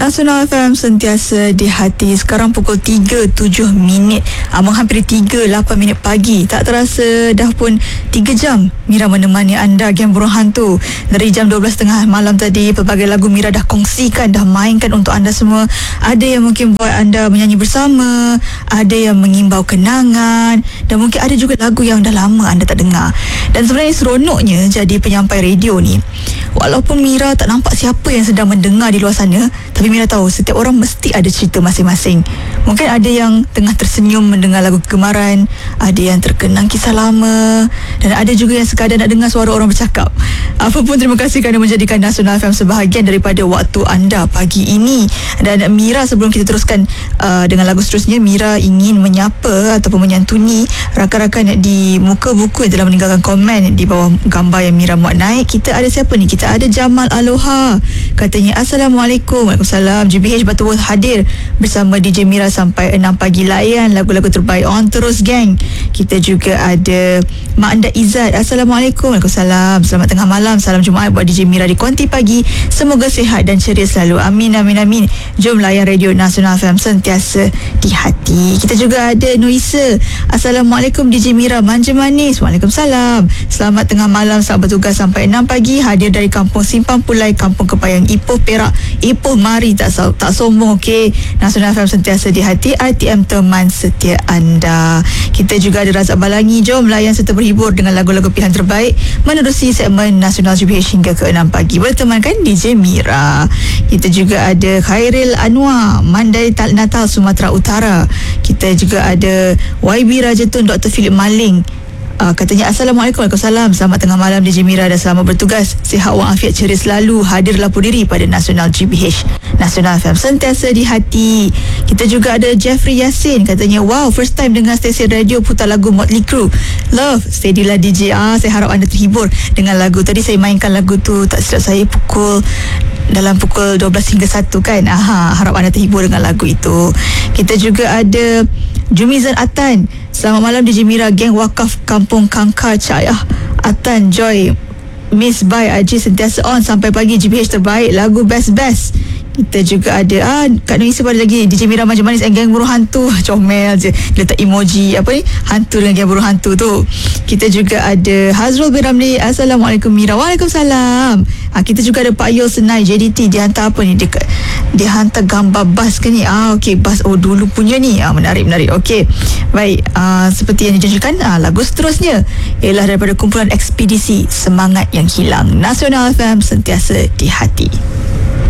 Nasional FM sentiasa di hati. Sekarang pukul 3.07 menghampiri 3.08 pagi. Tak terasa dah pun 3 jam Mira menemani anda Geng Burung Hantu. Dari jam 12.30 malam tadi, pelbagai lagu Mira dah kongsikan, dah mainkan untuk anda semua. Ada yang mungkin buat anda menyanyi bersama, ada yang mengimbau kenangan, dan mungkin ada juga lagu yang dah lama anda tak dengar. Dan sebenarnya seronoknya jadi penyampai radio ni, walaupun Mira tak nampak siapa yang sedang mendengar di luar sana, tapi Mira tahu setiap orang mesti ada cerita masing-masing. Mungkin ada yang tengah tersenyum mendengar lagu kegemaran, ada yang terkenang kisah lama, dan ada juga yang sekadar nak dengar suara orang bercakap. Apapun, terima kasih kerana menjadikan Nasional FM sebahagian daripada waktu anda pagi ini. Dan Mira, sebelum kita teruskan dengan lagu seterusnya, Mira ingin menyapa ataupun menyantuni rakan-rakan di muka buku yang telah meninggalkan komen di bawah gambar yang Mira muat naik. Kita ada siapa ni? Kita ada Jamal Aloha. Katanya, Assalamualaikum. Waalaikumsalam. GBH Batu Worth hadir bersama DJ Mira sampai 6 pagi. Layan lagu-lagu terbaik on terus, geng. Kita juga ada Mak Anda Izzat. Assalamualaikum. Waalaikumsalam. Selamat tengah malam. Salam Jumaat buat DJ Mira di Konti Pagi. Semoga sihat dan ceria selalu. Amin, amin, amin. Jom layan radio Nasional FM sentiasa di hati. Kita juga ada Nuisa. Assalamualaikum DJ Mira, manja manis. Waalaikumsalam. Selamat tengah malam. Selamat bertugas sampai 6 pagi. Hadir dari Kampung Simpang Pulai, Kampung Kepayang, Ipoh, Perak. Ipoh, mari tak sombong, okey. Nasional FM sentiasa di hati. RTM teman setia anda. Kita juga ada Razak Balangi. Jom layan serta berhibur dengan lagu-lagu pilihan terbaik menerusi segmen Nasional GBH hingga ke 6 pagi. Bertemankan DJ Mira. Kita juga ada Khairil Anwar, Mandai Natal, Sumatera Utara. Kita juga ada YB Rajatun, Dr. Philip Maling. Katanya, Assalamualaikum. Waalaikumsalam. Selamat tengah malam DJ Mira dan selamat bertugas. Sihat walafiat ceria selalu. Hadir lapor diri pada Nasional GBH. Nasional FM sentiasa di hati. Kita juga ada Jeffrey Yassin. Katanya, wow, first time dengar stesen radio putar lagu Motley Crue. Love, steadylah DJ. Saya harap anda terhibur dengan lagu. Tadi saya mainkan lagu tu, tak silap saya dalam pukul 12 hingga 1 kan. Harap anda terhibur dengan lagu itu. Kita juga ada Jumizan Atan. Selamat malam DJ Mira, Geng Wakaf Kampung Kangkar Cahaya. Atan, Joy, Miss Bai, Aji sentiasa on sampai pagi. GBH terbaik, lagu best-best. Kita juga ada Kak Nuisa, pada lagi DJ Mira Manja Manis and Geng Burung Hantu. Comel je, dia letak emoji hantu dengan Geng Burung Hantu tu. Kita juga ada Hazrul bin Ramli. Assalamualaikum Mira. Waalaikumsalam. Kita juga ada Pak Yul Senai JDT. Dia hantar apa ni? Dia hantar gambar bas ke ni? Okey, bas dulu punya ni. Menarik. Okey, baik. Seperti yang dijanjikan, lagu seterusnya ialah daripada kumpulan Ekspedisi Semangat Yang Hilang. Nasional FM sentiasa di hati.